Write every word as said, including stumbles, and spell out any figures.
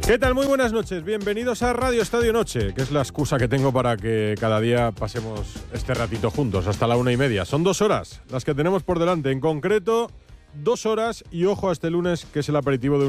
¿Qué tal? Muy buenas noches. Bienvenidos a Radio Estadio Noche, que es la excusa que tengo para que cada día pasemos este ratito juntos, hasta la una y media. Son dos horas las que tenemos por delante. En concreto, dos horas y ojo a este lunes, que es el aperitivo de un